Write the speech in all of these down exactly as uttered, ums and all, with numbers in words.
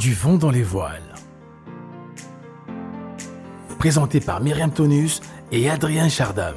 Du vent dans les voiles. Présenté par Myriam Tonus et Adrien Chardam.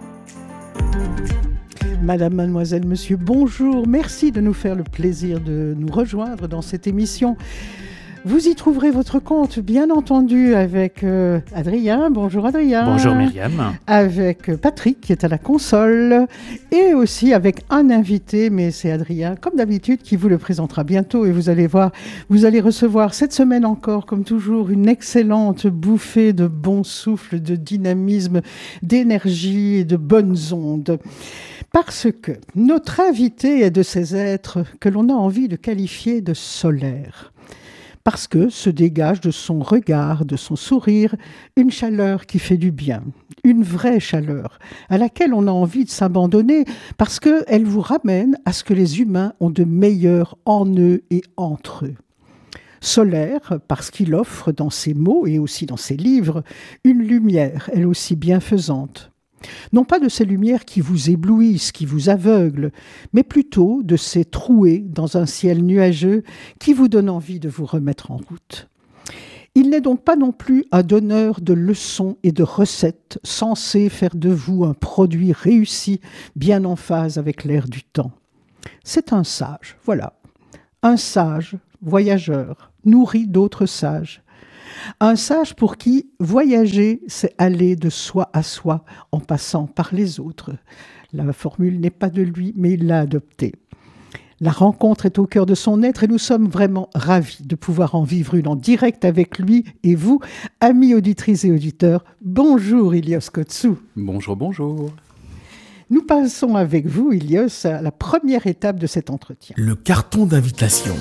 Madame, mademoiselle, monsieur, bonjour. Merci de nous faire le plaisir de nous rejoindre dans cette émission. Vous y trouverez votre compte, bien entendu, avec euh, Adrien. Bonjour Adrien. Bonjour Myriam. Avec Patrick qui est à la console et aussi avec un invité, mais c'est Adrien, comme d'habitude, qui vous le présentera bientôt. Et vous allez voir, vous allez recevoir cette semaine encore, comme toujours, une excellente bouffée de bon souffle, de dynamisme, d'énergie et de bonnes ondes. Parce que notre invité est de ces êtres que l'on a envie de qualifier de solaires. Parce que se dégage de son regard, de son sourire, une chaleur qui fait du bien, une vraie chaleur, à laquelle on a envie de s'abandonner, parce qu'elle vous ramène à ce que les humains ont de meilleur en eux et entre eux. Solaire, parce qu'il offre dans ses mots et aussi dans ses livres, une lumière, elle aussi bienfaisante. Non pas de ces lumières qui vous éblouissent, qui vous aveuglent, mais plutôt de ces trouées dans un ciel nuageux qui vous donnent envie de vous remettre en route. Il n'est donc pas non plus un donneur de leçons et de recettes censé faire de vous un produit réussi, bien en phase avec l'air du temps. C'est un sage, voilà, un sage, voyageur, nourri d'autres sages. Un sage pour qui voyager, c'est aller de soi à soi en passant par les autres. La formule n'est pas de lui, mais il l'a adoptée. La rencontre est au cœur de son être et nous sommes vraiment ravis de pouvoir en vivre une en direct avec lui et vous, amis auditrices et auditeurs. Bonjour Ilios Kotsou. Bonjour, bonjour. Nous passons avec vous, Ilios, à la première étape de cet entretien. Le carton d'invitation.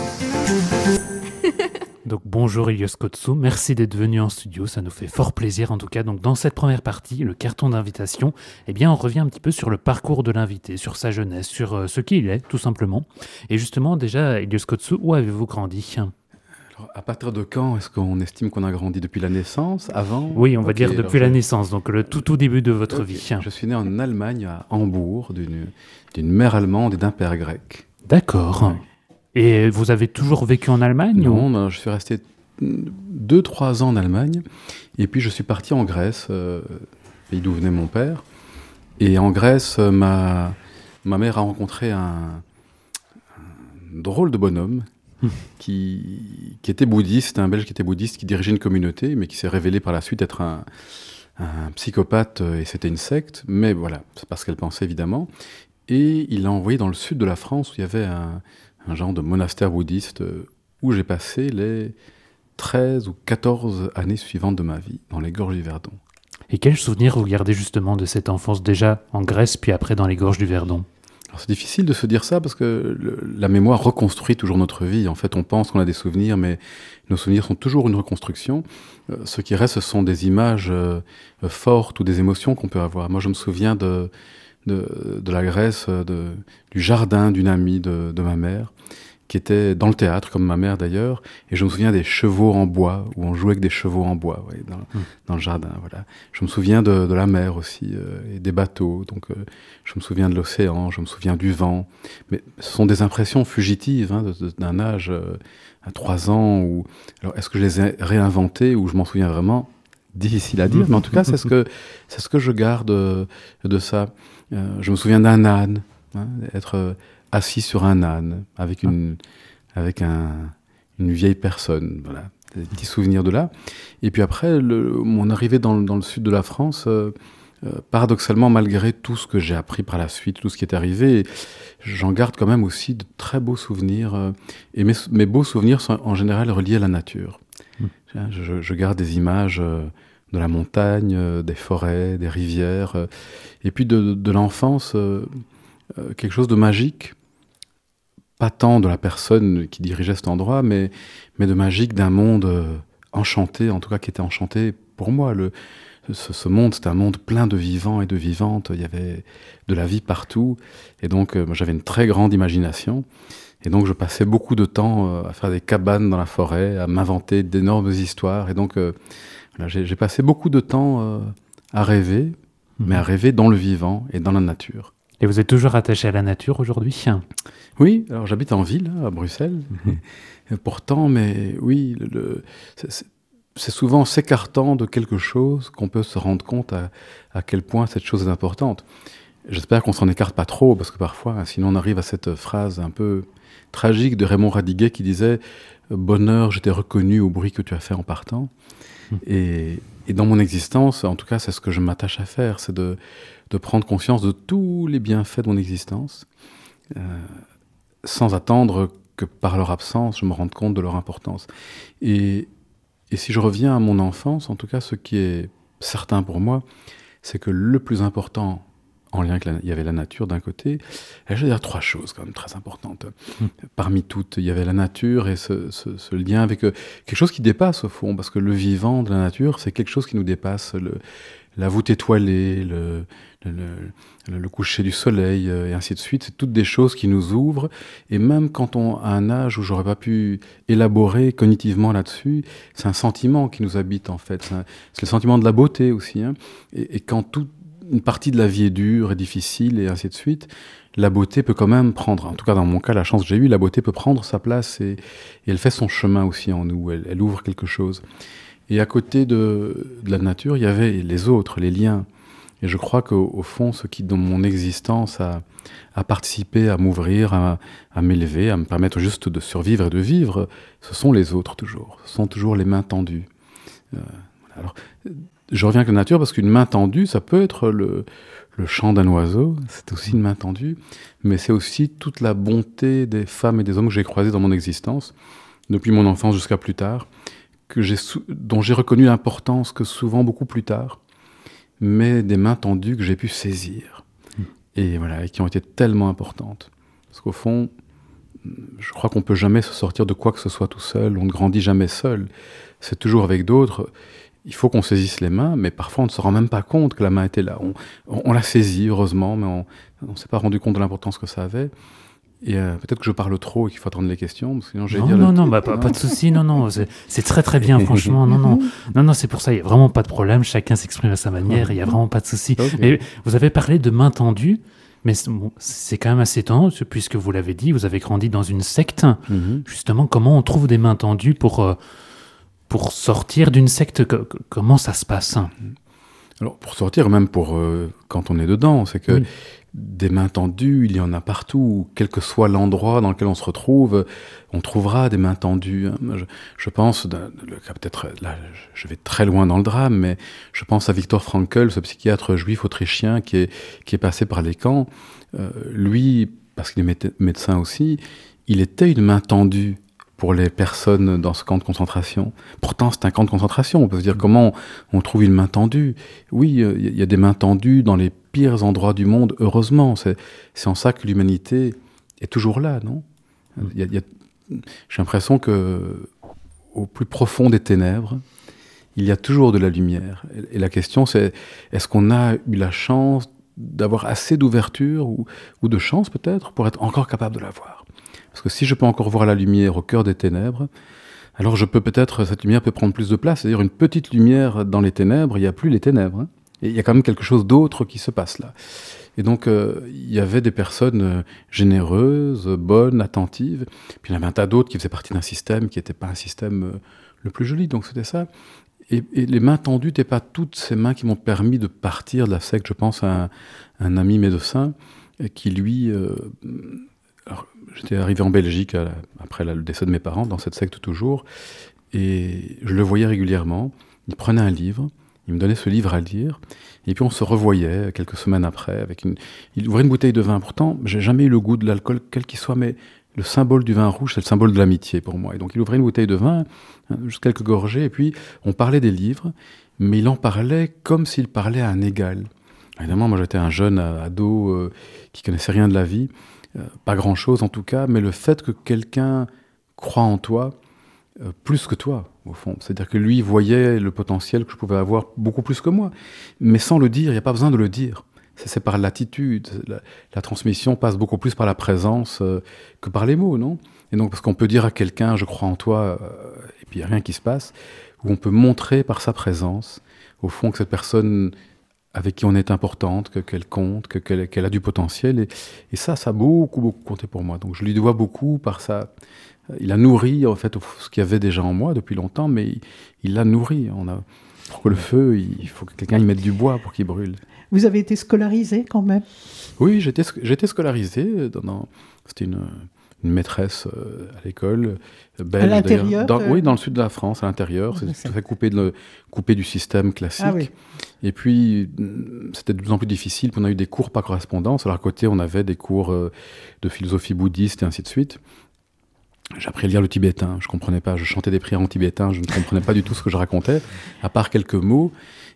Donc bonjour Ilios Kotsou, merci d'être venu en studio, ça nous fait fort plaisir en tout cas. Donc dans cette première partie, le carton d'invitation, eh bien on revient un petit peu sur le parcours de l'invité, sur sa jeunesse, sur euh, ce qu'il est tout simplement. Et justement déjà Ilios Kotsou, où avez-vous grandi ? Alors, à partir de quand est-ce qu'on estime qu'on a grandi ? Depuis la naissance ? Avant ? Oui, on va okay, dire depuis la je... naissance, donc le tout tout début de votre okay. vie. Je suis né en Allemagne, à Hambourg, d'une, d'une mère allemande et d'un père grec. D'accord. Ouais. Et vous avez toujours vécu en Allemagne ? Non, ou... non, je suis resté deux trois ans en Allemagne, et puis je suis parti en Grèce, euh, pays d'où venait mon père. Et en Grèce, ma, ma mère a rencontré un, un drôle de bonhomme qui, qui était bouddhiste, un Belge qui était bouddhiste, qui dirigeait une communauté, mais qui s'est révélé par la suite être un, un psychopathe, et c'était une secte, mais voilà, c'est parce qu'elle pensait évidemment. Et il l'a envoyé dans le sud de la France, où il y avait un un genre de monastère bouddhiste où j'ai passé les treize ou quatorze années suivantes de ma vie, dans les gorges du Verdon. Et quels souvenirs vous gardez justement de cette enfance, déjà en Grèce, puis après dans les gorges du Verdon ? Alors c'est difficile de se dire ça, parce que le, la mémoire reconstruit toujours notre vie. En fait, on pense qu'on a des souvenirs, mais nos souvenirs sont toujours une reconstruction. Euh, ce qui reste, ce sont des images euh, fortes ou des émotions qu'on peut avoir. Moi, je me souviens de... De, de la Grèce, de, du jardin d'une amie de, de ma mère, qui était dans le théâtre, comme ma mère d'ailleurs, et je me souviens des chevaux en bois, où on jouait avec des chevaux en bois, ouais, dans, mmh. dans le jardin, voilà. Je me souviens de, de la mer aussi, euh, et des bateaux, donc euh, je me souviens de l'océan, je me souviens du vent, mais ce sont des impressions fugitives, hein, de, de, d'un âge euh, à trois ans, ou alors est-ce que je les ai réinventées, ou je m'en souviens vraiment ? Difficile à dire, mais en tout cas, c'est ce que, c'est ce que je garde de, de ça. Euh, je me souviens d'un âne, hein, être euh, assis sur un âne, avec une, avec un, une vieille personne, voilà, des petits souvenirs de là. Et puis après, le, mon arrivée dans, dans le sud de la France, euh, euh, paradoxalement, malgré tout ce que j'ai appris par la suite, tout ce qui est arrivé, j'en garde quand même aussi de très beaux souvenirs. Euh, et mes, mes beaux souvenirs sont en général reliés à la nature. Mmh. Je, je garde des images euh, de la montagne, euh, des forêts, des rivières, euh, et puis de, de l'enfance, euh, euh, quelque chose de magique, pas tant de la personne qui dirigeait cet endroit, mais, mais de magique d'un monde euh, enchanté, en tout cas qui était enchanté pour moi. Le, ce, ce monde, c'était un monde plein de vivants et de vivantes, il y avait de la vie partout, et donc euh, j'avais une très grande imagination. Et donc, je passais beaucoup de temps euh, à faire des cabanes dans la forêt, à m'inventer d'énormes histoires. Et donc, euh, voilà, j'ai, j'ai passé beaucoup de temps euh, à rêver, mmh. mais à rêver dans le vivant et dans la nature. Et vous êtes toujours attaché à la nature aujourd'hui ? Oui, alors j'habite en ville, à Bruxelles. Mmh. Pourtant, mais oui, le, le, c'est, c'est souvent s'écartant de quelque chose qu'on peut se rendre compte à, à quel point cette chose est importante. J'espère qu'on s'en écarte pas trop, parce que parfois, sinon on arrive à cette phrase un peu tragique de Raymond Radiguet qui disait « Bonheur, je t'ai reconnu au bruit que tu as fait en partant mmh. ». Et, et dans mon existence, en tout cas, c'est ce que je m'attache à faire, c'est de, de prendre conscience de tous les bienfaits de mon existence, euh, sans attendre que par leur absence, je me rende compte de leur importance. Et, et si je reviens à mon enfance, en tout cas, ce qui est certain pour moi, c'est que le plus important, en lien avec la, il y avait la nature d'un côté, et je vais dire trois choses quand même très importantes. Mmh. Parmi toutes, il y avait la nature et ce, ce, ce lien avec euh, quelque chose qui dépasse au fond, parce que le vivant de la nature, c'est quelque chose qui nous dépasse, le, la voûte étoilée, le, le, le, le coucher du soleil, euh, et ainsi de suite. C'est toutes des choses qui nous ouvrent, et même quand on a un âge où j'aurais pas pu élaborer cognitivement là-dessus, c'est un sentiment qui nous habite en fait. C'est, un, c'est le sentiment de la beauté aussi, hein. et, et quand tout une partie de la vie est dure et difficile et ainsi de suite, la beauté peut quand même prendre, en tout cas dans mon cas, la chance que j'ai eue, la beauté peut prendre sa place et, et elle fait son chemin aussi en nous, elle, elle ouvre quelque chose. Et à côté de, de la nature, il y avait les autres, les liens. Et je crois qu'au au fond, ce qui dans mon existence a, a participé à m'ouvrir, à, à m'élever, à me permettre juste de survivre et de vivre, ce sont les autres toujours, ce sont toujours les mains tendues. Euh, alors, je reviens avec la nature parce qu'une main tendue, ça peut être le, le chant d'un oiseau, c'est aussi une main tendue, mais c'est aussi toute la bonté des femmes et des hommes que j'ai croisés dans mon existence, depuis mon enfance jusqu'à plus tard, que j'ai, dont j'ai reconnu l'importance que souvent beaucoup plus tard, mais des mains tendues que j'ai pu saisir, mmh. et voilà, et qui ont été tellement importantes. Parce qu'au fond, je crois qu'on ne peut jamais se sortir de quoi que ce soit tout seul, on ne grandit jamais seul, c'est toujours avec d'autres. Il faut qu'on saisisse les mains, mais parfois on ne se rend même pas compte que la main était là. On, on, on l'a saisie, heureusement, mais on ne s'est pas rendu compte de l'importance que ça avait. Et euh, peut-être que je parle trop et qu'il faut attendre les questions, parce que sinon j'ai non, dire non, le... non, bah, pas, pas de souci, non, non, c'est, c'est très très bien, franchement, non, non, non, non, c'est pour ça, il n'y a vraiment pas de problème, chacun s'exprime à sa manière, il n'y a vraiment pas de souci. Okay. Mais vous avez parlé de main tendue, mais c'est, bon, c'est quand même assez étonnant, puisque vous l'avez dit, vous avez grandi dans une secte. Mm-hmm. Justement, comment on trouve des mains tendues pour... Euh, Pour sortir d'une secte, que, que, comment ça se passe ? Alors, pour sortir, même pour euh, quand on est dedans, c'est que oui. des mains tendues, il y en a partout. Quel que soit l'endroit dans lequel on se retrouve, on trouvera des mains tendues. Je, je pense, le cas peut-être, là, je vais très loin dans le drame, mais je pense à Viktor Frankl, ce psychiatre juif autrichien qui est, qui est passé par les camps. Euh, lui, parce qu'il est médecin aussi, il était une main tendue pour les personnes dans ce camp de concentration. Pourtant, c'est un camp de concentration. On peut se dire comment on trouve une main tendue. Oui, il euh, y a des mains tendues dans les pires endroits du monde, heureusement. C'est, c'est en ça que l'humanité est toujours là, non ? y a, y a, J'ai l'impression qu'au plus profond des ténèbres, il y a toujours de la lumière. Et, et la question, c'est, est-ce qu'on a eu la chance d'avoir assez d'ouverture ou, ou de chance, peut-être, pour être encore capable de la voir ? Parce que si je peux encore voir la lumière au cœur des ténèbres, alors je peux peut-être, cette lumière peut prendre plus de place. C'est-à-dire une petite lumière dans les ténèbres, il n'y a plus les ténèbres. Hein. Et il y a quand même quelque chose d'autre qui se passe là. Et donc, euh, il y avait des personnes généreuses, bonnes, attentives. Puis il y en avait un tas d'autres qui faisaient partie d'un système qui n'était pas un système euh, le plus joli. Donc c'était ça. Et, et les mains tendues n'étaient pas toutes ces mains qui m'ont permis de partir de la secte. Je pense à un, un ami médecin qui, lui... Euh, alors, j'étais arrivé en Belgique à, après la, le décès de mes parents, dans cette secte toujours, et je le voyais régulièrement. Il prenait un livre, il me donnait ce livre à lire, et puis on se revoyait quelques semaines après. Avec une, il ouvrait une bouteille de vin. Pourtant, j'ai jamais eu le goût de l'alcool, quel qu'il soit, mais le symbole du vin rouge, c'est le symbole de l'amitié pour moi. Et donc il ouvrait une bouteille de vin, hein, juste quelques gorgées, et puis on parlait des livres, mais il en parlait comme s'il parlait à un égal. Évidemment, moi j'étais un jeune ado euh, qui connaissait rien de la vie. Euh, pas grand-chose en tout cas, mais le fait que quelqu'un croit en toi euh, plus que toi, au fond. C'est-à-dire que lui voyait le potentiel que je pouvais avoir beaucoup plus que moi. Mais sans le dire, il n'y a pas besoin de le dire. C'est, c'est par l'attitude. La, la transmission passe beaucoup plus par la présence euh, que par les mots, non ? Et donc, parce qu'on peut dire à quelqu'un « je crois en toi euh, » et puis il n'y a rien qui se passe, ou on peut montrer par sa présence, au fond, que cette personne avec qui on est importante, que, qu'elle compte, que, qu'elle, qu'elle a du potentiel. Et, et ça, ça a beaucoup, beaucoup compté pour moi. Donc je lui dois beaucoup par ça. Il a nourri, en fait, ce qu'il y avait déjà en moi depuis longtemps, mais il, il l'a nourri. On a, pour que le feu, il faut que quelqu'un y mette du bois pour qu'il brûle. Vous avez été scolarisé quand même? Oui, j'étais, j'étais scolarisé. Dans, dans, c'était une, une maîtresse euh, à l'école, belge. À l'intérieur dans, euh... Oui, dans le sud de la France, à l'intérieur. C'est, c'est très coupé, de, coupé du système classique. Ah, oui. Et puis, c'était de plus en plus difficile. On a eu des cours par correspondance. Alors, à côté, on avait des cours euh, de philosophie bouddhiste et ainsi de suite. J'ai appris à lire le tibétain. Je ne comprenais pas. Je chantais des prières en tibétain. Je ne comprenais pas du tout ce que je racontais, à part quelques mots.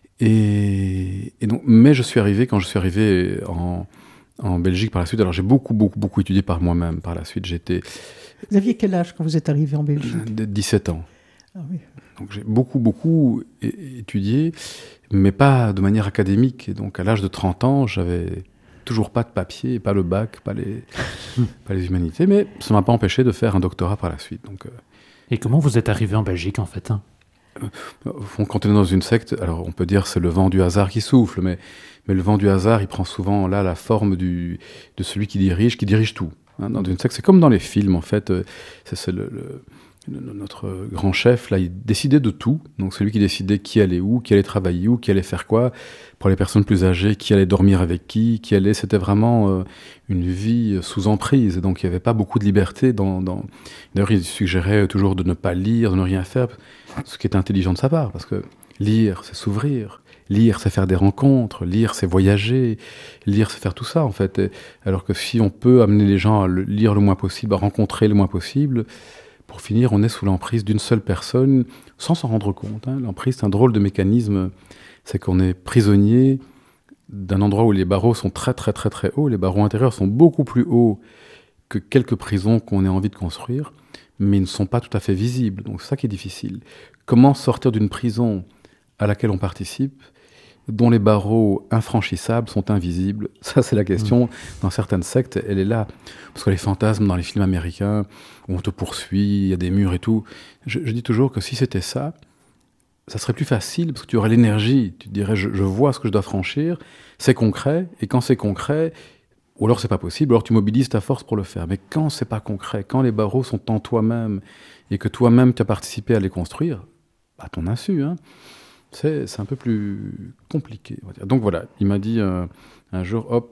Et, et donc, mais je suis arrivé, quand je suis arrivé en, en Belgique par la suite, alors j'ai beaucoup, beaucoup, beaucoup étudié par moi-même par la suite. J'étais... Vous aviez quel âge quand vous êtes arrivé en Belgique? dix-sept ans. Ah oui. Donc j'ai beaucoup, beaucoup é- étudié, mais pas de manière académique. Et donc à l'âge de trente ans, j'avais toujours pas de papier, pas le bac, pas les, pas les humanités, mais ça m'a pas empêché de faire un doctorat par la suite. Donc, euh... Et comment vous êtes arrivé en Belgique en fait hein? Quand on est dans une secte, alors on peut dire que c'est le vent du hasard qui souffle, mais, mais le vent du hasard, il prend souvent là la forme du, de celui qui dirige, qui dirige tout. Hein, dans une secte, c'est comme dans les films, en fait. C'est, c'est le, le, le, notre grand chef, là, il décidait de tout. Donc c'est lui qui décidait qui allait où, qui allait travailler où, qui allait faire quoi. Pour les personnes plus âgées, qui allait dormir avec qui, qui allait... C'était vraiment euh, une vie sous emprise. Donc il n'y avait pas beaucoup de liberté. Dans, dans... D'ailleurs, il suggérait toujours de ne pas lire, de ne rien faire. Ce qui est intelligent de sa part, parce que lire, c'est s'ouvrir. Lire, c'est faire des rencontres. Lire, c'est voyager. Lire, c'est faire tout ça, en fait. Et alors que si on peut amener les gens à le lire le moins possible, à rencontrer le moins possible, pour finir, on est sous l'emprise d'une seule personne, sans s'en rendre compte. Hein. L'emprise, c'est un drôle de mécanisme. C'est qu'on est prisonnier d'un endroit où les barreaux sont très, très, très, très hauts. Les barreaux intérieurs sont beaucoup plus hauts que quelques prisons qu'on ait envie de construire, mais ils ne sont pas tout à fait visibles. Donc c'est ça qui est difficile. Comment sortir d'une prison à laquelle on participe, dont les barreaux infranchissables sont invisibles? Ça, c'est la question. Mmh. Dans certaines sectes, elle est là. Parce que les fantasmes dans les films américains, où on te poursuit, il y a des murs et tout, je, je dis toujours que si c'était ça, ça serait plus facile, parce que tu aurais l'énergie. Tu te dirais, je, je vois ce que je dois franchir, c'est concret, et quand c'est concret... Ou alors c'est pas possible, alors tu mobilises ta force pour le faire. Mais quand c'est pas concret, quand les barreaux sont en toi-même et que toi-même tu as participé à les construire, à ton insu, hein, c'est, c'est un peu plus compliqué. On va dire. Donc voilà, il m'a dit euh, un jour, hop,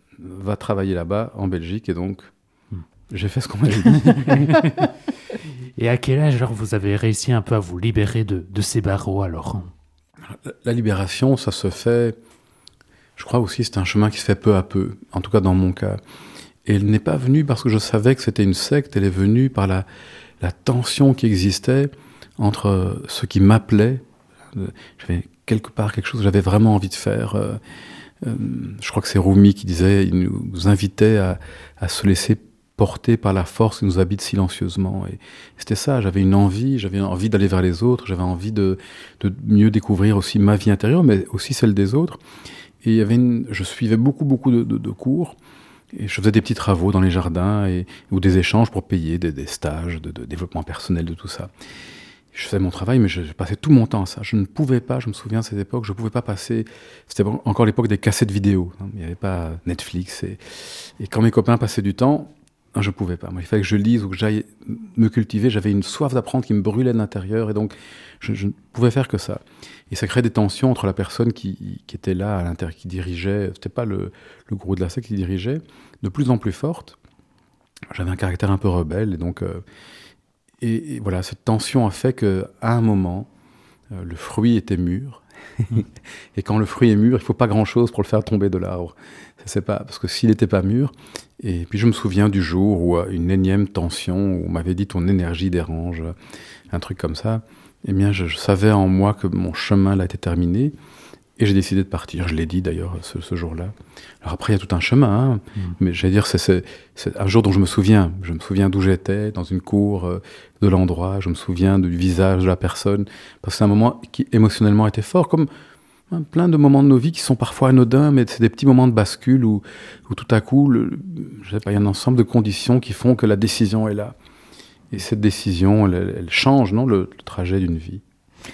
va travailler là-bas, en Belgique, et donc hmm. j'ai fait ce qu'on m'avait dit. Et à quel âge alors vous avez réussi un peu à vous libérer de, de ces barreaux alors? la, la libération, ça se fait... Je crois aussi que c'est un chemin qui se fait peu à peu, en tout cas dans mon cas. Et elle n'est pas venue parce que je savais que c'était une secte, elle est venue par la, la tension qui existait entre ce qui m'appelait. J'avais quelque part quelque chose que j'avais vraiment envie de faire. Euh, euh, je crois que c'est Rumi qui disait, il nous invitait à, à se laisser porter par la force qui nous habite silencieusement. Et c'était ça, j'avais une envie, j'avais envie d'aller vers les autres, j'avais envie de, de mieux découvrir aussi ma vie intérieure, mais aussi celle des autres. Et il y avait une, je suivais beaucoup, beaucoup de, de, de cours, et je faisais des petits travaux dans les jardins, et, ou des échanges pour payer des, des stages de, de développement personnel, de tout ça. Je faisais mon travail, mais je, je passais tout mon temps à ça. Je ne pouvais pas, je me souviens de cette époque, je ne pouvais pas passer... C'était encore l'époque des cassettes vidéo, hein, il n'y avait pas Netflix. Et, et quand mes copains passaient du temps, je ne pouvais pas. Moi, il fallait que je lise ou que j'aille me cultiver. J'avais une soif d'apprendre qui me brûlait de l'intérieur, et donc je, je ne pouvais faire que ça. Et ça créait des tensions entre la personne qui, qui était là, à l'intérieur, qui dirigeait, c'était pas le, le gros de la secte qui dirigeait, de plus en plus forte. J'avais un caractère un peu rebelle, et donc... Euh, et, et voilà, cette tension a fait qu'à un moment, euh, le fruit était mûr. Et quand le fruit est mûr, il ne faut pas grand-chose pour le faire tomber de l'arbre. Ça, c'est pas, parce que s'il n'était pas mûr... Et puis je me souviens du jour où une énième tension, où on m'avait dit « ton énergie dérange », un truc comme ça. Eh bien, je, je savais en moi que mon chemin là était terminé, et j'ai décidé de partir. Je l'ai dit d'ailleurs ce, ce jour-là. Alors après, il y a tout un chemin, hein, mmh. mais j'allais dire, c'est, c'est, c'est un jour dont je me souviens. Je me souviens d'où j'étais, dans une cour euh, de l'endroit. Je me souviens du visage de la personne, parce que c'est un moment qui émotionnellement était fort, comme hein, plein de moments de nos vies qui sont parfois anodins, mais c'est des petits moments de bascule où, où tout à coup, le, je sais pas, il y a un ensemble de conditions qui font que la décision est là. Et cette décision, elle, elle change, non, le, le trajet d'une vie.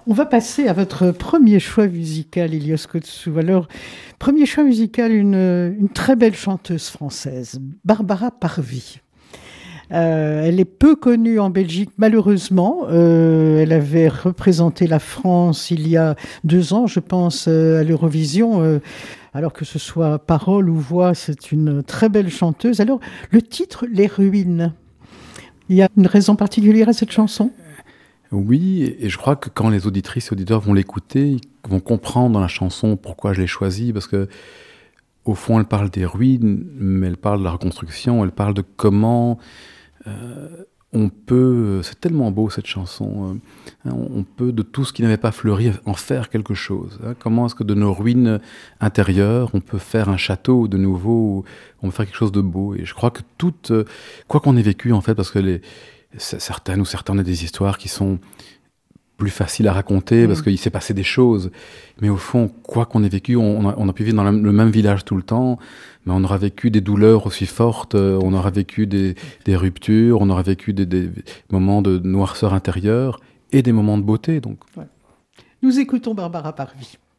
On va passer à votre premier choix musical, Ilios Kotsou. Alors, premier choix musical, une, une très belle chanteuse française, Barbara Parvi. Euh, elle est peu connue en Belgique, malheureusement. Euh, elle avait représenté la France il y a deux ans, je pense, euh, à l'Eurovision. Euh, alors que ce soit parole ou voix, c'est une très belle chanteuse. Alors, le titre, Les Ruines. Il y a une raison particulière à cette chanson ? Oui, et je crois que quand les auditrices et auditeurs vont l'écouter, ils vont comprendre dans la chanson pourquoi je l'ai choisie, parce que au fond, elle parle des ruines, mais elle parle de la reconstruction, elle parle de comment euh, on peut... C'est tellement beau, cette chanson. Euh, on peut, de tout ce qui n'avait pas fleuri, en faire quelque chose. Hein. Comment est-ce que de nos ruines intérieures, on peut faire un château de nouveau, on peut faire quelque chose de beau. Et je crois que toute... Quoi qu'on ait vécu, en fait, parce que les... certaines ou certains ont des histoires qui sont plus faciles à raconter, mmh. parce qu'il s'est passé des choses. Mais au fond, quoi qu'on ait vécu, on a, on a pu vivre dans la, le même village tout le temps, mais on aura vécu des douleurs aussi fortes, on aura vécu des, des ruptures, on aura vécu des, des moments de noirceur intérieure et des moments de beauté. Donc. Ouais. Nous écoutons Barbara Parvi.